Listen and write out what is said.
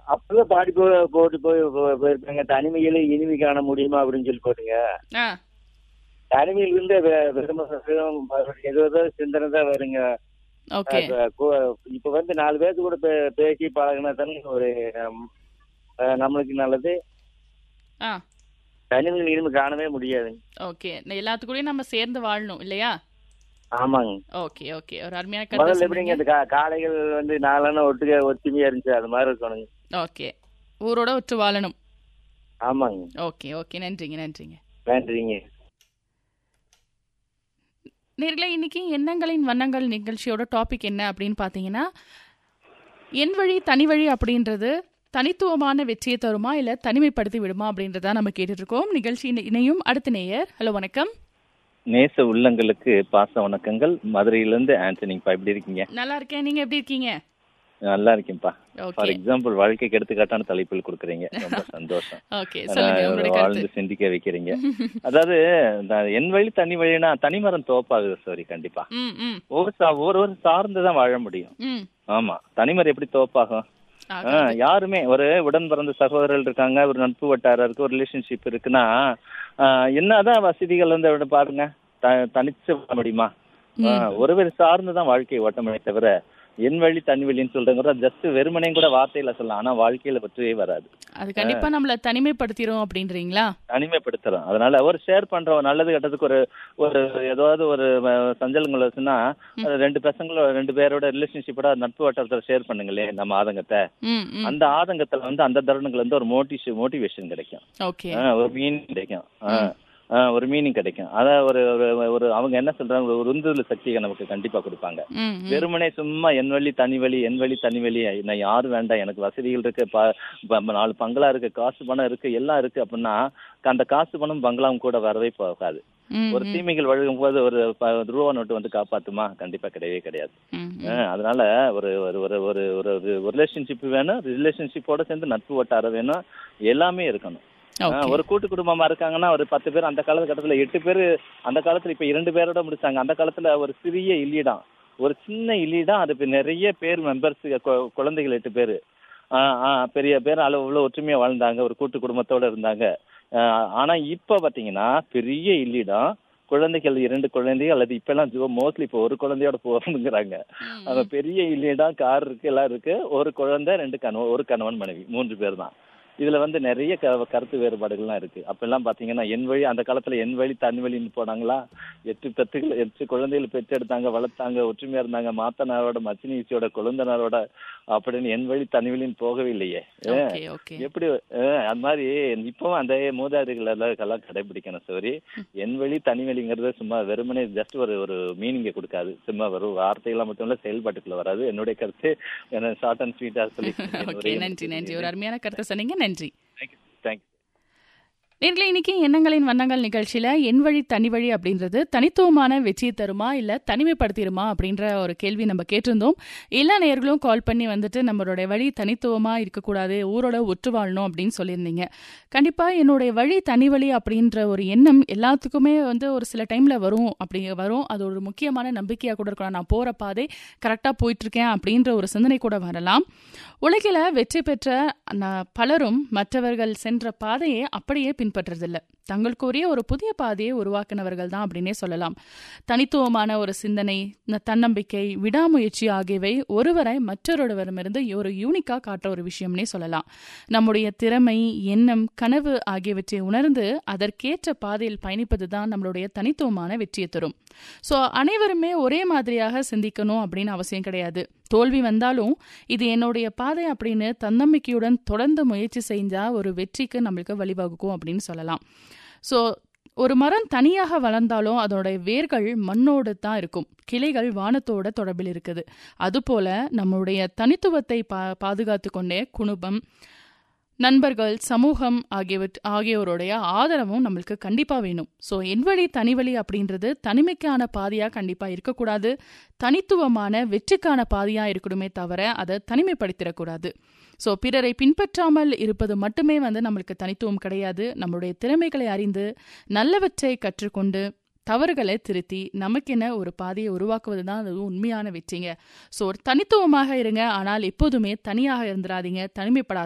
அப்பதான் பாடி போட்டு போயிருக்காங்க. தனிமையில இனிமை காண முடியுமா அப்படின்னு சொல்லி போட்டுங்க. ஆ தனிமையில் இருந்து ஏதோ சிந்தனை தான் வருங்க. ஓகே. இப்ப வந்து 4 பேருக்கு கூட பேசி பழகினா தானே ஒரு நம்மளுக்கு நல்லது. ஆ தனிமையில் இனிமே காணவே முடியாது. ஓகே. எல்லாத்துக்கூடயும் நம்ம சேர்ந்து வாழணும் இல்லையா? ஆமாங்க. Okay okay. ஒரு அருமையான முதல்ல கருத்தை எப்படிங்க சொன்னீங்க. இந்த காளைகள் வந்து நாளெல்லாம் ஒத்துமையா இருந்துச்சு, அது மாதிரி இருக்கணுங்க. ஓகே. ஊரோட ஒற்று வாழணும். ஆமாங்க. Okay okay. நன்றிங்க நன்றிங்க. நன்றிங்க. நேர்களே, இன்னைக்கு எண்ணங்களின் வண்ணங்கள் நிகழ்ச்சியோட டாபிக் என்ன அப்படின்னு பார்த்தீங்கன்னா, என் வழி தனி வழி அப்படின்றது தனித்துவமான வெற்றியை தருமா இல்லை தனிமைப்படுத்தி விடுமா அப்படின்றத நம்ம கேட்டுட்டு இருக்கோம். நிகழ்ச்சி இணையும் அடுத்த நேயர். ஹலோ வணக்கம். நேச உள்ளங்களுக்கு பாச வணக்கங்கள். மதுரையிலிருந்து ஆண்டனிப்பா. எப்படி இருக்கீங்க? நல்லா இருக்கேன். நீங்க எப்படி இருக்கீங்க? நல்லா இருக்கேன்ப்பா. ஓகே ஃபார் எக்ஸாம்பிள் வாழ்க்கைக்கு எடுத்துக்காட்டான தலைப்பில் கொடுக்குறீங்க. ரொம்ப சந்தோஷம். ஓகே. சொல்லுங்க உங்களுடைய வாழ்ந்து கருத்து. சிந்திக்க வைக்கிறீங்க. அதாவது என் வழி தனி வழினா தனிமரம் தோப்பாகுது. சாரி, கண்டிப்பா ம் ம் ஒரு சார்ந்துதான் வாழ முடியும். ம் ஆமா, தனிமரம் எப்படி தோப்பாகும்? ஆகாது. யாருமே ஒரு உடன் பிறந்த சகோதரர்கள் இருக்காங்க, ஒரு நட்பு வட்டாரம் இருக்கு, ஒரு ரிலேஷன்ஷிப் இருக்குன்னா என்னதான் வசதிகள் வந்து பாருங்க, தனிச்சு வாழ முடியுமா? ஒருவர் சார்ந்துதான் வாழ்க்கையை ஓட்டமே தவிர என் வழி தனி வழின்னு சொல்றேங்கிற ஜஸ்ட் வெறுமனையும் கூட வார்த்தையில சொல்லலாம், ஆனா வாழ்க்கையில பற்றவே வராது. அது கண்டிப்பா நம்மள தனிமைப்படுத்திரும் அப்படின்றீங்களா? தனிமைப்படுத்துறோம். அதனால ஒரு ஷேர் பண்றோம், நல்லது கெட்டதுக்கு ஒரு ஒரு ஏதாவது ஒரு சஞ்சலங்கள் வச்சுன்னா ரெண்டு பேரோட ரிலேஷன்ஷிப்போட நட்பு வட்டாரத்தை ஷேர் பண்ணுங்களே நம்ம ஆதங்கத்தை. ம் ம் அந்த ஆதங்கத்துல வந்து அந்த தருணங்கள் வந்து ஒரு மோட்டிவேஷன் கிடைக்கும், ஓகே. ஒரு மீனிங் கிடைக்கும், ஒரு மீனிங் கிடைக்கும். அதான் ஒரு ஒரு அவங்க என்ன சொல்றாங்க, ஒரு உந்துதல் சக்தியை நமக்கு கண்டிப்பா கொடுப்பாங்க. ம் ம் வெறுமனே சும்மா என் வழி தனி வழி நான் யாரும் வேண்டாம், எனக்கு வசதிகள் இருக்கு, 4 பங்களா இருக்கு, காசு பணம் இருக்கு, எல்லாம் இருக்கு அப்படின்னா அந்த காசு பணம் பங்களாவும் கூட வரவே போகாது. ம் ஒரு தீமைகள் வழங்கும் போது ஒரு ரூபா நோட்டு வந்து காப்பாத்துமா? கண்டிப்பா கிடையவே கிடையாது. ம் அதனால ஒரு ஒரு ஒரு ஒரு ரிலேஷன்ஷிப் வேணும், ரிலேஷன்ஷிப்போட சேர்ந்து நட்பு வட்டாரம் வேணும், எல்லாமே இருக்கணும். ஓகே. ஒரு கூட்டு குடும்பமா இருக்காங்கன்னா ஒரு 10 பேர், அந்த காலகட்டத்துல 8 பேர், அந்த காலத்துல இப்ப 2 பேரோட முடிச்சாங்க. அந்த காலத்துல ஒரு சிறிய இல்லிடம், ஒரு சின்ன இல்லிடம், அது நிறைய பேர் மெம்பர்ஸ், குழந்தைகள் 8 பேர், பெரிய பேர் அளவுல ஒற்றுமையா வாழ்ந்தாங்க, ஒரு கூட்டு குடும்பத்தோட இருந்தாங்க. ஆனா இப்ப பாத்தீங்கன்னா பெரிய இல்லிடம், குழந்தைகள் 2 குழந்தைகள், அல்லது இப்ப எல்லாம் மோஸ்ட்லி இப்ப ஒரு குழந்தையோட போறதுங்கிறாங்க. அந்த பெரிய இல்லிடம், கார் இருக்கு, எல்லாம் இருக்கு, ஒரு குழந்தை, 2 கணவன், ஒரு கணவன் மனைவி, 3 பேர் தான். இதுல வந்து நிறைய கருத்து வேறுபாடுகள்லாம் இருக்கு. அப்ப எல்லாம் பாத்தீங்கன்னா என் வழி, அந்த காலத்துல என் வழி தனி வழின்னு போனாங்களா, 8 குழந்தைகள் பெற்றெடுத்தாங்க, வளர்த்தாங்க, ஒற்றுமையா இருந்தாங்க, மாத்தனாரோட மச்சினிச்சியோட கொழுந்தனாரோட அப்படின்னு என் வழி தனி வழின்னு போகவே இல்லையே. Okay okay. எப்படி அந்த மாதிரி இப்பவும் அந்த மூதாதைகள் எல்லாம் கடைபிடிக்கணும். சரி, என் வழி தனி வழிங்கிறது சும்மா வெறுமனே ஜஸ்ட் ஒரு மீனிங்கை கொடுக்காது, சும்மா வெறும் வார்த்தைகள்லாம் மட்டும் இல்ல, செயல்பாட்டுக்குள்ள வராது. என்னுடைய கருத்து என்ன ஷார்ட் அண்ட் ஸ்வீட்டா சொல்லி. ஓகே. நன்றி நன்றி. ஒரு அருமையான கருத்தை சொன்னீங்க. நன்றி. தேங்க்யூ. நேர்களே, இன்னைக்கு எண்ணங்களின் வண்ணங்கள் நிகழ்ச்சியில என் வழி தனி வழி அப்படின்றது தனித்துவமான வெற்றியை தருமா இல்ல தனிமைப்படுத்திடுமா அப்படின்ற ஒரு கேள்வி நம்ம கேட்டிருந்தோம். எல்லா நேயர்களும் கால் பண்ணி வந்துட்டு நம்மளுடைய வழி தனித்துவமா இருக்கக்கூடாது, ஊரோட ஒற்று வாழணும் அப்படின்னு சொல்லியிருந்தீங்க. கண்டிப்பா என்னுடைய வழி தனி வழி அப்படின்ற ஒரு எண்ணம் எல்லாத்துக்குமே வந்து ஒரு சில டைம்ல வரும். அது ஒரு முக்கியமான நம்பிக்கையா கூட இருக்கலாம். நான் போற பாதை கரெக்டா போயிட்டு இருக்கேன் அப்படின்ற ஒரு சிந்தனை கூட வரலாம். உலகில வெற்றி பெற்ற பலரும் மற்றவர்கள் சென்ற பாதையை அப்படியே பின்பற்றதில்லை, தங்களுக்குரிய ஒரு புதிய பாதையை உருவாக்கினவர்கள் தான் அப்படின்னே சொல்லலாம். தனித்துவமான ஒரு சிந்தனை, தன்னம்பிக்கை, விடாமுயற்சி ஆகியவை ஒருவரை மற்றொருவரிடமிருந்து ஒரு யூனிக்கா காட்டுற ஒரு விஷயம்னே சொல்லலாம். நம்முடைய திறமை, எண்ணம், கனவு ஆகியவற்றை உணர்ந்து அதற்கேற்ற பாதையில் பயணிப்பது தான் நம்மளுடைய தனித்துவமான வெற்றியை தரும். ஸோ அனைவருமே ஒரே மாதிரியாக சிந்திக்கணும் அப்படின்னு அவசியம் கிடையாது. தோல்வி வந்தாலும் இது என்னுடைய பாதை அப்படின்னு தன்னம்பிக்கையுடன் தொடர்ந்து முயற்சி செஞ்சா ஒரு வெற்றிக்கு நம்மளுக்கு வழிவகுக்கும் அப்படின்னு சொல்லலாம். ஸோ ஒரு மரம் தனியாக வளர்ந்தாலும் அதோட வேர்கள் மண்ணோடு தான் இருக்கும், கிளைகள் வானத்தோட தொடர்பில் இருக்குது. அதுபோல நம்மளுடைய தனித்துவத்தை பாதுகாத்து கொண்டே குடும்பம், நண்பர்கள், சமூகம் ஆகியோருடைய ஆதரவும் நம்மளுக்கு கண்டிப்பா வேணும். ஸோ என்வழி தனிவழி அப்படின்றது தனிமைக்கான பாதையா கண்டிப்பா இருக்கக்கூடாது, தனித்துவமான வெற்றிக்கான பாதையா இருக்கணுமே தவிர அதை தனிமைப்படுத்திடக்கூடாது. ஸோ பிறரை பின்பற்றாமல் இருப்பது மட்டுமே வந்து நம்மளுக்கு தனித்துவம் கிடையாது. நம்மளுடைய திறமைகளை அறிந்து நல்லவற்றை கற்றுக்கொண்டு தவறுகளை திருத்தி நமக்கென ஒரு பாதையை உருவாக்குவது தான் அது உண்மையான வெற்றிங்க. ஸோ ஒரு தனித்துவமாக இருங்க, ஆனால் எப்போதுமே தனியாக இருந்துடாதீங்க, தனிமைப்படாதீங்க.